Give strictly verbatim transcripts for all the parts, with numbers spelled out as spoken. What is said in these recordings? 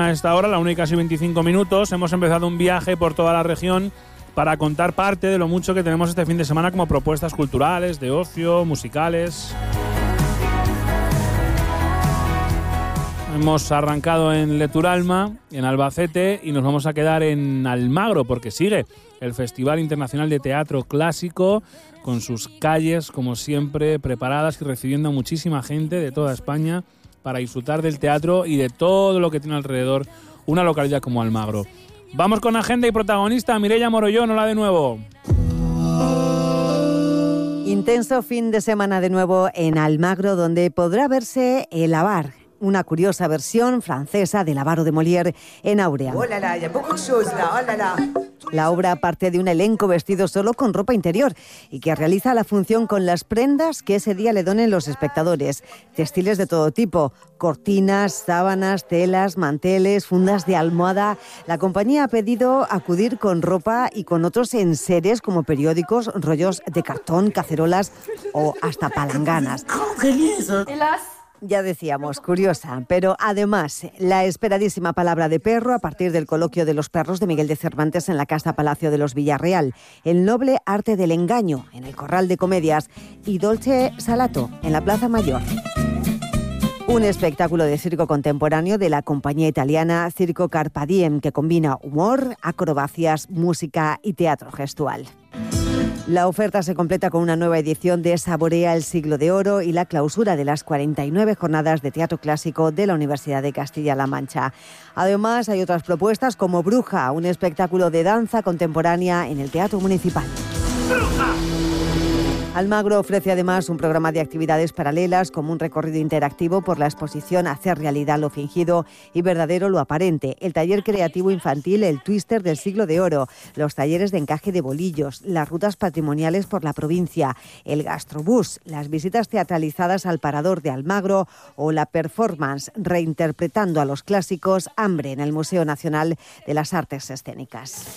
A esta hora, la una y casi veinticinco minutos, hemos empezado un viaje por toda la región para contar parte de lo mucho que tenemos este fin de semana como propuestas culturales, de ocio, musicales. Hemos arrancado en Leturalma, en Albacete, y nos vamos a quedar en Almagro porque sigue el Festival Internacional de Teatro Clásico con sus calles, como siempre, preparadas y recibiendo a muchísima gente de toda España para disfrutar del teatro y de todo lo que tiene alrededor una localidad como Almagro. Vamos con agenda y protagonista, Mireia Morollón, hola de nuevo. Intenso fin de semana de nuevo en Almagro, donde podrá verse El Avar, una curiosa versión francesa del Avaro de Molière en Áurea. Oh là là, il y a beaucoup de choses là, oh là là. La obra parte de un elenco vestido solo con ropa interior y que realiza la función con las prendas que ese día le donen los espectadores. Textiles de todo tipo, cortinas, sábanas, telas, manteles, fundas de almohada. La compañía ha pedido acudir con ropa y con otros enseres como periódicos, rollos de cartón, cacerolas o hasta palanganas. Ya decíamos, curiosa, pero además la esperadísima palabra de perro a partir del coloquio de los perros de Miguel de Cervantes en la Casa Palacio de los Villarreal, el noble arte del engaño en el Corral de Comedias y Dolce Salato en la Plaza Mayor. Un espectáculo de circo contemporáneo de la compañía italiana Circo Carpe Diem que combina humor, acrobacias, música y teatro gestual. La oferta se completa con una nueva edición de Saborea el siglo de oro y la clausura de las cuarenta y nueve jornadas de teatro clásico de la Universidad de Castilla-La Mancha. Además, hay otras propuestas como Bruja, un espectáculo de danza contemporánea en el Teatro Municipal. ¡Bruja! Almagro ofrece además un programa de actividades paralelas como un recorrido interactivo por la exposición Hacer realidad lo fingido y verdadero lo aparente, el taller creativo infantil El Twister del siglo de oro, los talleres de encaje de bolillos, las rutas patrimoniales por la provincia, el gastrobús, las visitas teatralizadas al Parador de Almagro o la performance reinterpretando a los clásicos Hambre en el Museo Nacional de las Artes Escénicas.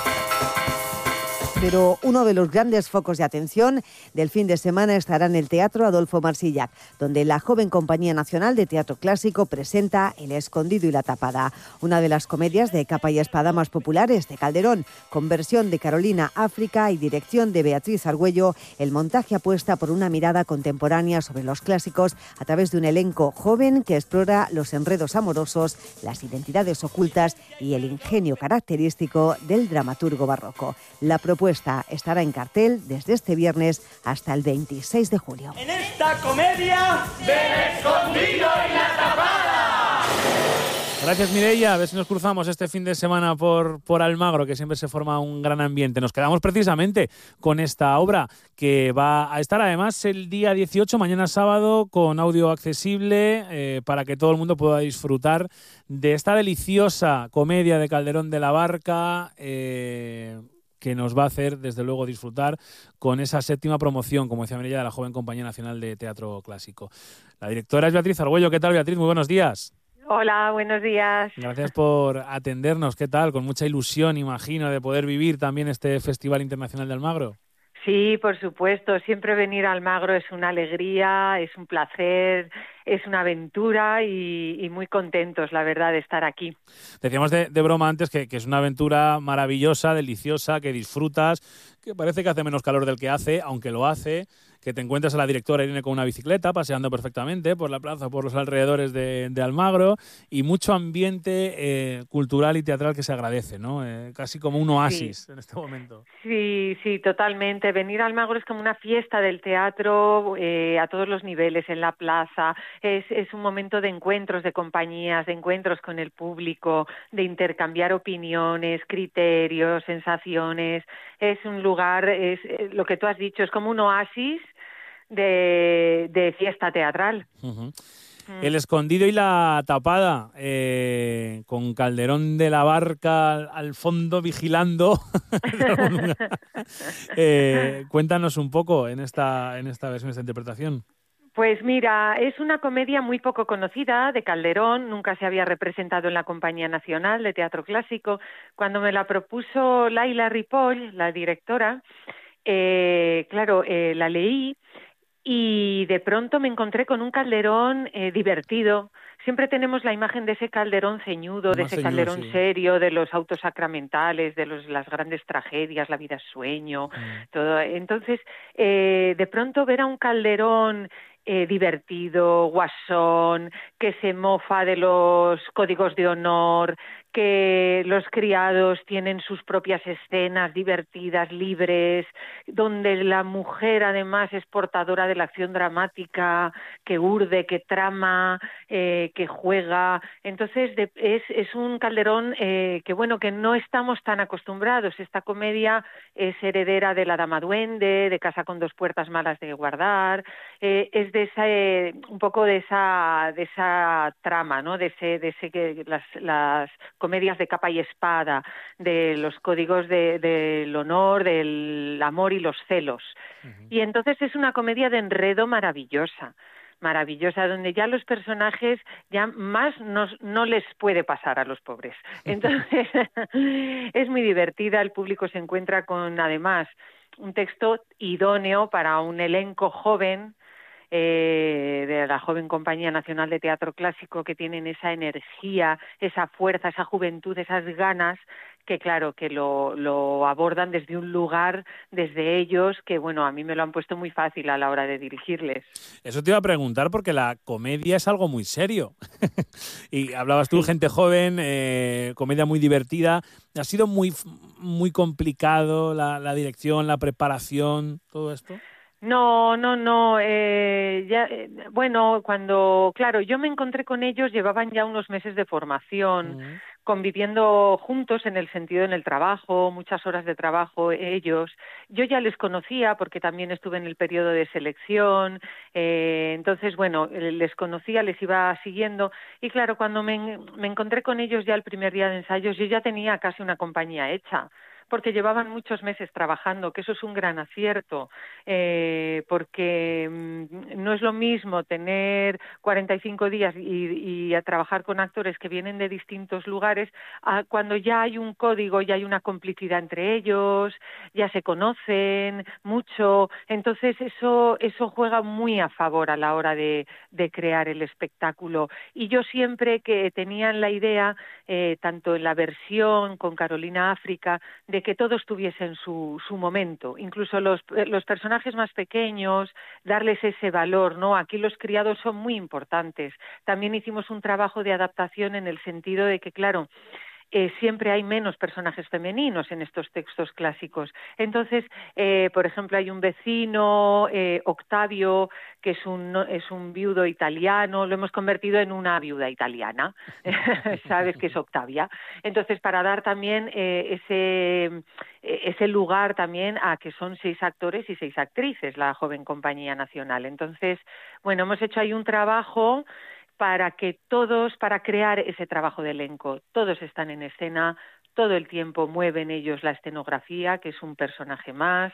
Pero uno de los grandes focos de atención del fin de semana estará en el Teatro Adolfo Marsillac, donde la joven Compañía Nacional de Teatro Clásico presenta El Escondido y la Tapada, una de las comedias de capa y espada más populares de Calderón, con versión de Carolina África y dirección de Beatriz Argüello. El montaje apuesta por una mirada contemporánea sobre los clásicos a través de un elenco joven que explora los enredos amorosos, las identidades ocultas y el ingenio característico del dramaturgo barroco. La propuesta estará en cartel desde este viernes hasta el veintiséis de julio. En esta comedia del Escondido y la Tapada. Gracias, Mireia. A ver si nos cruzamos este fin de semana por, por Almagro, que siempre se forma un gran ambiente. Nos quedamos precisamente con esta obra que va a estar además el día dieciocho, mañana sábado, con audio accesible eh, para que todo el mundo pueda disfrutar de esta deliciosa comedia de Calderón de la Barca, eh, que nos va a hacer, desde luego, disfrutar con esa séptima promoción, como decía Mireia, de la joven Compañía Nacional de Teatro Clásico. La directora es Beatriz Argüello. ¿Qué tal, Beatriz? Muy buenos días. Hola, buenos días. Gracias por atendernos. ¿Qué tal? Con mucha ilusión, imagino, de poder vivir también este Festival Internacional de Almagro. Sí, por supuesto. Siempre venir a Almagro es una alegría, es un placer, es una aventura y, y muy contentos, la verdad, de estar aquí. Decíamos de, de broma antes que, que es una aventura maravillosa, deliciosa, que disfrutas, que parece que hace menos calor del que hace, aunque lo hace, que te encuentras a la directora Irene con una bicicleta paseando perfectamente por la plaza, por los alrededores de, de Almagro, y mucho ambiente eh, cultural y teatral que se agradece, ¿no? Eh, casi como un oasis sí. en este momento. Sí, sí, totalmente. Venir a Almagro es como una fiesta del teatro eh, a todos los niveles, en la plaza. Es, es un momento de encuentros de compañías, de encuentros con el público, de intercambiar opiniones, criterios, sensaciones. Es un lugar, es eh, lo que tú has dicho, es como un oasis de, de fiesta teatral. Uh-huh. Mm. El Escondido y la Tapada, eh, con Calderón de la Barca al, al fondo vigilando. eh, cuéntanos un poco en esta, en esta versión, esta interpretación. Pues mira, es una comedia muy poco conocida de Calderón, nunca se había representado en la Compañía Nacional de Teatro Clásico. Cuando me la propuso Laila Ripoll, la directora, eh, claro, eh, la leí y de pronto me encontré con un calderón eh, divertido. Siempre tenemos la imagen de ese calderón ceñudo, de Más ese ceñudo, calderón sí. serio, de los autos sacramentales, de los, las grandes tragedias, La vida es sueño, Mm. todo. Entonces, eh, de pronto ver a un calderón eh, divertido, guasón, que se mofa de los códigos de honor, que los criados tienen sus propias escenas divertidas, libres, donde la mujer además es portadora de la acción dramática, que urde, que trama, eh, que juega. Entonces de, es, es un calderón eh, que bueno, que no estamos tan acostumbrados. Esta comedia es heredera de La dama duende, de Casa con dos puertas malas de guardar, eh, es de esa, eh, un poco de esa, de esa trama, ¿no? De ese, de ese que las, las comedias de capa y espada, de los códigos de, del honor, del amor y los celos. Uh-huh. Y entonces es una comedia de enredo maravillosa, maravillosa, donde ya los personajes ya más nos, no les puede pasar a los pobres. Entonces es muy divertida, el público se encuentra con además un texto idóneo para un elenco joven, Eh, de la joven Compañía Nacional de Teatro Clásico, que tienen esa energía, esa fuerza, esa juventud, esas ganas, que claro, que lo, lo abordan desde un lugar, desde ellos, que bueno, a mí me lo han puesto muy fácil a la hora de dirigirles. Eso te iba a preguntar, porque la comedia es algo muy serio. Y hablabas tú, Sí. gente joven, eh, comedia muy divertida. ¿Ha sido muy, muy complicado la, la dirección, la preparación, todo esto? No, no, no. Eh, ya, eh, bueno, cuando, claro, yo me encontré con ellos, llevaban ya unos meses de formación, uh-huh. conviviendo juntos en el sentido en el trabajo, muchas horas de trabajo ellos. Yo ya les conocía porque también estuve en el periodo de selección, eh, entonces, bueno, les conocía, les iba siguiendo y claro, cuando me, me encontré con ellos ya el primer día de ensayos, yo ya tenía casi una compañía hecha, porque llevaban muchos meses trabajando, que eso es un gran acierto, eh, porque mmm, no es lo mismo tener cuarenta y cinco días y, y a trabajar con actores que vienen de distintos lugares, a cuando ya hay un código, ya hay una complicidad entre ellos, ya se conocen mucho, entonces eso, eso juega muy a favor a la hora de, de crear el espectáculo. Y yo siempre que tenía la idea, eh, tanto en la versión con Carolina África, de que todos tuviesen su, su momento, incluso los, los personajes más pequeños, darles ese valor, ¿no? Aquí los criados son muy importantes. También hicimos un trabajo de adaptación en el sentido de que, claro, Eh, siempre hay menos personajes femeninos en estos textos clásicos. Entonces, eh, por ejemplo, hay un vecino, eh, Octavio, que es un, es un viudo italiano, lo hemos convertido en una viuda italiana, sabes que es Octavia. Entonces, para dar también eh, ese, ese lugar también a que son seis actores y seis actrices, la joven Compañía Nacional. Entonces, bueno, hemos hecho ahí un trabajo para que todos, para crear ese trabajo de elenco, todos están en escena, todo el tiempo mueven ellos la escenografía, que es un personaje más,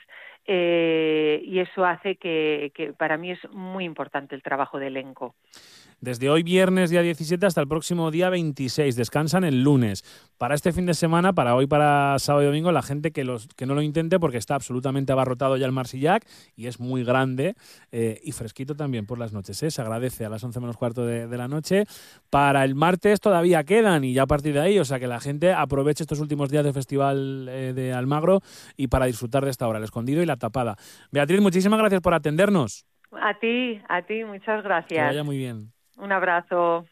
eh, y eso hace que, que para mí es muy importante el trabajo de elenco. Desde hoy viernes día diecisiete hasta el próximo día veintiséis, descansan el lunes. Para este fin de semana, para hoy, para sábado y domingo, la gente que, los, que no lo intente porque está absolutamente abarrotado ya el Marsillac y es muy grande eh, y fresquito también por las noches, ¿eh? Se agradece a las once menos cuarto de, de la noche. Para el martes todavía quedan y ya a partir de ahí, o sea que la gente aproveche estos últimos días de Festival eh, de Almagro y para disfrutar de esta hora, El Escondido y La Tapada. Beatriz, muchísimas gracias por atendernos. A ti, a ti, muchas gracias. Que vaya muy bien. Un abrazo.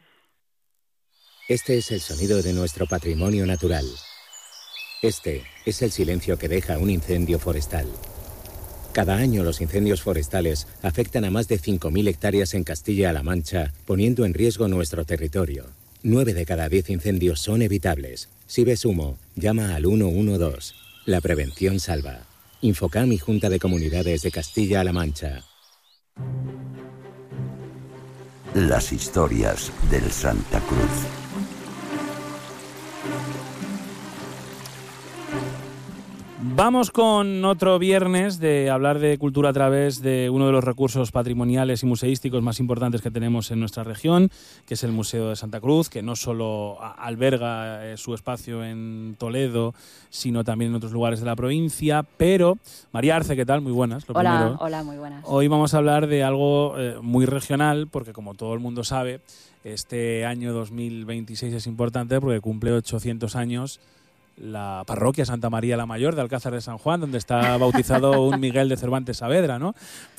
Este es el sonido de nuestro patrimonio natural. Este es el silencio que deja un incendio forestal. Cada año los incendios forestales afectan a más de cinco mil hectáreas en Castilla-La Mancha, poniendo en riesgo nuestro territorio. Nueve de cada diez incendios son evitables. Si ves humo, llama al uno uno dos. La prevención salva. Infocam y Junta de Comunidades de Castilla-La Mancha. Las historias del Santa Cruz. Vamos con otro viernes de hablar de cultura a través de uno de los recursos patrimoniales y museísticos más importantes que tenemos en nuestra región, que es el Museo de Santa Cruz, que no solo alberga eh, su espacio en Toledo, sino también en otros lugares de la provincia. Pero, María Arce, ¿qué tal? Muy buenas. Lo hola, primero. Hola, muy buenas. Hoy vamos a hablar de algo eh, muy regional, porque como todo el mundo sabe, este año dos mil veintiséis es importante porque cumple ochocientos años la parroquia Santa María la Mayor de Alcázar de San Juan, donde está bautizado un Miguel de Cervantes Saavedra, ¿no?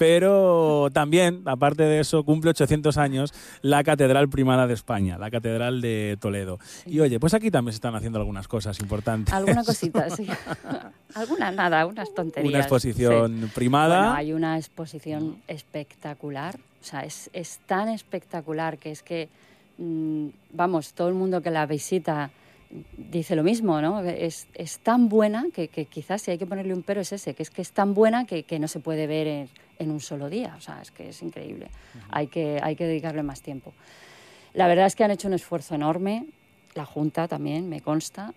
Pero también, aparte de eso, cumple ochocientos años la Catedral Primada de España, la Catedral de Toledo. Y oye, pues aquí también se están haciendo algunas cosas importantes. Alguna cosita, sí. Alguna, nada, unas tonterías. Una exposición sí. primada. Bueno, hay una exposición espectacular, o sea, es, es tan espectacular que es que, mmm, vamos, todo el mundo que la visita dice lo mismo, ¿no? Es, es tan buena que, que quizás si hay que ponerle un pero es ese, que es que es tan buena que, que no se puede ver en, en un solo día. O sea, es que es increíble. Uh-huh. Hay que, hay que dedicarle más tiempo. La verdad es que han hecho un esfuerzo enorme, la Junta también, me consta,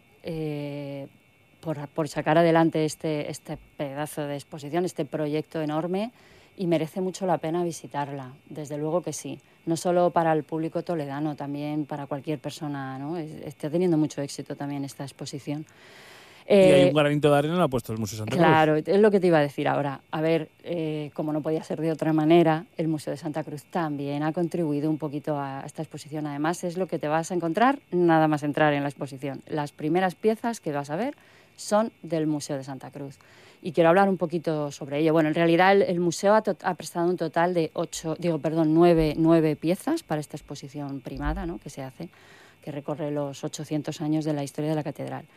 eh, por, por sacar adelante este, este pedazo de exposición, este proyecto enorme, y merece mucho la pena visitarla, desde luego que sí. No solo para el público toledano, también para cualquier persona, ¿no? Está teniendo mucho éxito también esta exposición. Eh, y hay un granito de arena lo ha puesto el Museo de Santa Cruz. Claro, es lo que te iba a decir ahora. A ver, eh, como no podía ser de otra manera, el Museo de Santa Cruz también ha contribuido un poquito a esta exposición. Además, es lo que te vas a encontrar nada más entrar en la exposición. Las primeras piezas que vas a ver son del Museo de Santa Cruz. Y quiero hablar un poquito sobre ello. Bueno, en realidad el, el museo ha, to- ha prestado un total de ocho, digo, perdón, nueve, nueve piezas para esta exposición primada, ¿no?, que se hace, que recorre los ochocientos años de la historia de la catedral.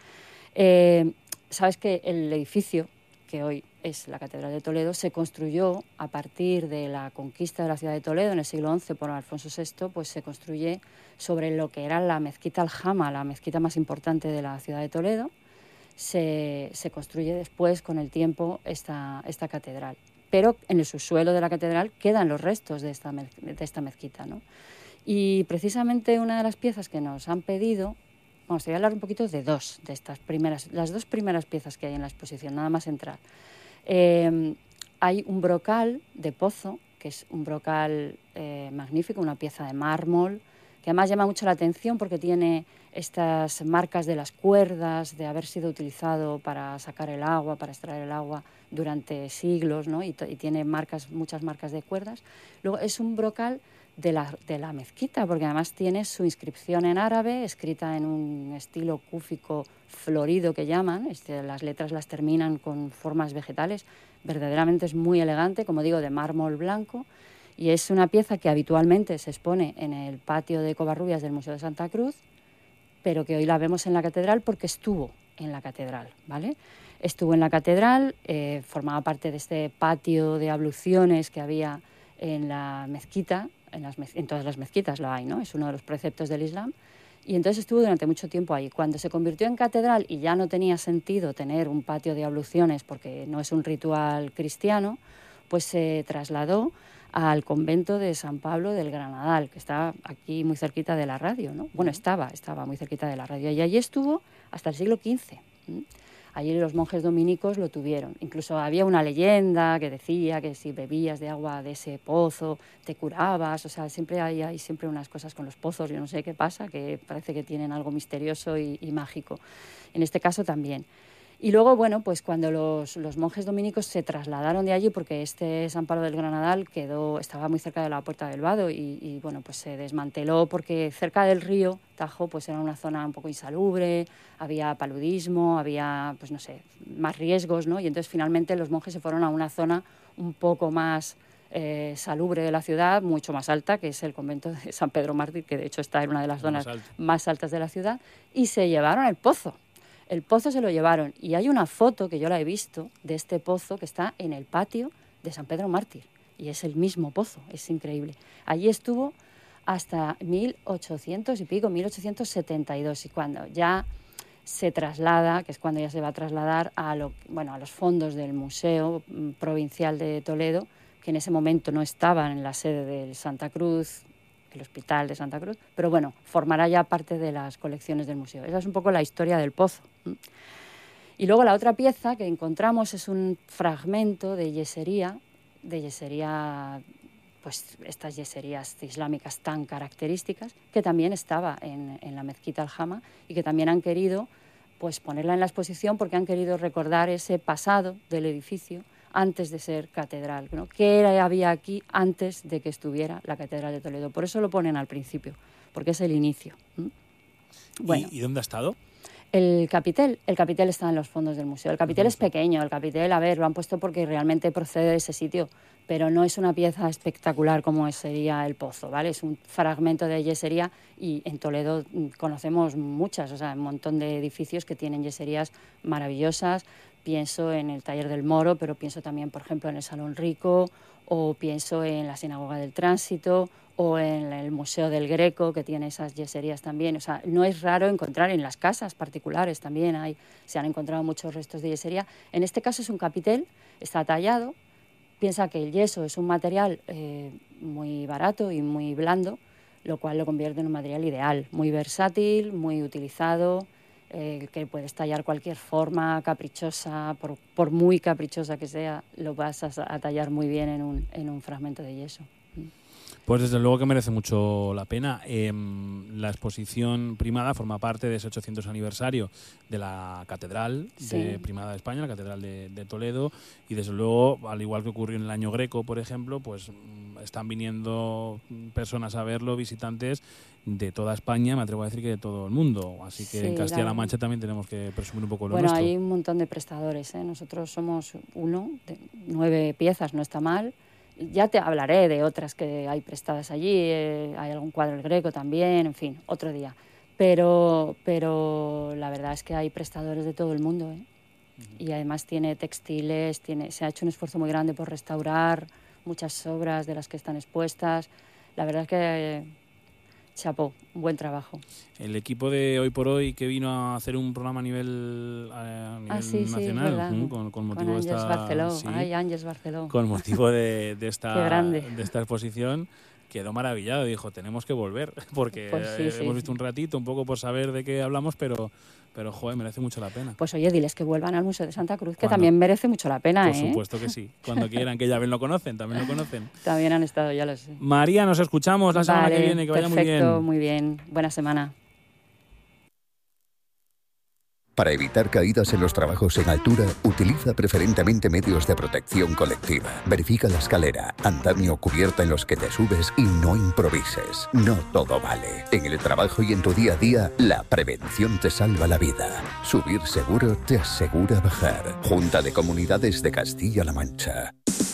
Eh, Sabes que el edificio, que hoy es la Catedral de Toledo, se construyó a partir de la conquista de la ciudad de Toledo en el siglo once por Alfonso sexto, pues se construye sobre lo que era la mezquita Aljama, la mezquita más importante de la ciudad de Toledo. Se, se construye después, con el tiempo, esta, esta catedral. Pero en el subsuelo de la catedral quedan los restos de esta, de esta mezquita, ¿no? Y precisamente una de las piezas que nos han pedido, vamos, te voy a hablar un poquito de dos de estas primeras, las dos primeras piezas que hay en la exposición, nada más entrar. Eh, hay un brocal de pozo, que es un brocal eh, magnífico, una pieza de mármol, que además llama mucho la atención porque tiene estas marcas de las cuerdas, de haber sido utilizado para sacar el agua, para extraer el agua durante siglos, ¿no? Y, y tiene marcas, muchas marcas de cuerdas. Luego es un brocal de la, de la mezquita, porque además tiene su inscripción en árabe, escrita en un estilo cúfico florido que llaman. Este, las letras las terminan con formas vegetales. Verdaderamente es muy elegante, como digo, de mármol blanco. Y es una pieza que habitualmente se expone en el patio de Covarrubias del Museo de Santa Cruz, pero que hoy la vemos en la catedral porque estuvo en la catedral, ¿vale? Estuvo en la catedral, eh, formaba parte de este patio de abluciones que había en la mezquita, en, las mez- en todas las mezquitas lo hay, ¿no? Es uno de los preceptos del Islam. Y entonces estuvo durante mucho tiempo ahí. Cuando se convirtió en catedral y ya no tenía sentido tener un patio de abluciones porque no es un ritual cristiano, pues se trasladó al convento de San Pablo del Granadal, que está aquí muy cerquita de la radio, ¿no? Bueno, estaba, estaba muy cerquita de la radio. Y allí estuvo hasta el siglo quince. ¿Mm? Allí los monjes dominicos lo tuvieron. Incluso había una leyenda que decía que si bebías de agua de ese pozo te curabas. O sea, siempre hay, hay siempre unas cosas con los pozos, yo no sé qué pasa, que parece que tienen algo misterioso y, y mágico. En este caso también. Y luego, bueno, pues cuando los, los monjes dominicos se trasladaron de allí, porque este San Pablo del Granadal quedó, estaba muy cerca de la Puerta del Vado y, y bueno, pues se desmanteló porque cerca del río Tajo pues era una zona un poco insalubre, había paludismo, había, pues no sé, más riesgos, ¿no? Y entonces finalmente los monjes se fueron a una zona un poco más eh, salubre de la ciudad, mucho más alta, que es el convento de San Pedro Mártir, que de hecho está en una de las zonas más, más altas de la ciudad, y se llevaron el pozo. El pozo se lo llevaron y hay una foto que yo la he visto de este pozo que está en el patio de San Pedro Mártir y es el mismo pozo, es increíble. Allí estuvo hasta mil ochocientos y pico, mil ochocientos setenta y dos, y cuando ya se traslada, que es cuando ya se va a trasladar a, lo, bueno, a los fondos del Museo Provincial de Toledo, que en ese momento no estaban en la sede del Santa Cruz, el Hospital de Santa Cruz, pero bueno, formará ya parte de las colecciones del museo. Esa es un poco la historia del pozo. Y luego la otra pieza que encontramos es un fragmento de yesería, de yesería, pues estas yeserías islámicas tan características, que también estaba en, en la mezquita Al-Jama y que también han querido pues ponerla en la exposición porque han querido recordar ese pasado del edificio antes de ser catedral, ¿no? ¿Qué era, había aquí antes de que estuviera la Catedral de Toledo? Por eso lo ponen al principio, porque es el inicio. ¿Mm? Bueno, ¿Y, ¿Y dónde ha estado? El capitel, el capitel está en los fondos del museo. El capitel es pequeño, el capitel, a ver, lo han puesto porque realmente procede de ese sitio, pero no es una pieza espectacular como sería el Pozo, ¿vale? Es un fragmento de yesería y en Toledo conocemos muchas, o sea, un montón de edificios que tienen yeserías maravillosas. Pienso en el Taller del Moro, pero pienso también, por ejemplo, en el Salón Rico, o pienso en la Sinagoga del Tránsito, o en el Museo del Greco, que tiene esas yeserías también. O sea, no es raro encontrar en las casas particulares también, hay, se han encontrado muchos restos de yesería. En este caso es un capitel, está tallado. Piensa que el yeso es un material eh, muy barato y muy blando, lo cual lo convierte en un material ideal, muy versátil, muy utilizado, eh, que puedes tallar cualquier forma caprichosa, por, por muy caprichosa que sea, lo vas a, a tallar muy bien en un, en un fragmento de yeso. Pues desde luego que merece mucho la pena. Eh, la exposición Primada forma parte de ese ochocientos aniversario de la Catedral Sí. de Primada de España, la Catedral de, de Toledo, y desde luego, al igual que ocurrió en el año Greco, por ejemplo, pues mm, están viniendo personas a verlo, visitantes de toda España, me atrevo a decir que de todo el mundo. Así que Sí, en Castilla-La la- Mancha también tenemos que presumir un poco lo Bueno, nuestro. hay un montón de prestadores, ¿eh? Nosotros somos uno, de nueve piezas, no está mal. Ya te hablaré de otras que hay prestadas allí, eh, hay algún cuadro del Greco también, en fin, otro día. Pero, pero la verdad es que hay prestadores de todo el mundo, ¿eh? Y además tiene textiles, tiene, se ha hecho un esfuerzo muy grande por restaurar muchas obras de las que están expuestas. La verdad es que, eh, chapó, un buen trabajo. El equipo de Hoy por Hoy que vino a hacer un programa a nivel, a nivel Ah, sí, sí, nacional, verdad. ¿m? con, con motivo Con de Ángeles esta Barceló. sí, Ay, Ángeles Barceló. con motivo de, de esta Qué grande. de esta exposición, quedó maravillado, dijo, tenemos que volver, porque Pues sí, eh, sí, hemos sí. visto un ratito, un poco por saber de qué hablamos, pero pero joder, merece mucho la pena. Pues oye, diles que vuelvan al Museo de Santa Cruz, que ¿Cuándo? también merece mucho la pena, Por ¿eh? supuesto que sí, cuando quieran, que ya ven lo conocen, también lo conocen. También han estado, ya lo sé. María, nos escuchamos la semana Vale, que viene, que vaya muy perfecto, bien. muy bien. Buena semana. Para evitar caídas en los trabajos en altura, utiliza preferentemente medios de protección colectiva. Verifica la escalera, andamio o cubierta en los que te subes y no improvises. No todo vale. En el trabajo y en tu día a día, la prevención te salva la vida. Subir seguro te asegura bajar. Junta de Comunidades de Castilla-La Mancha.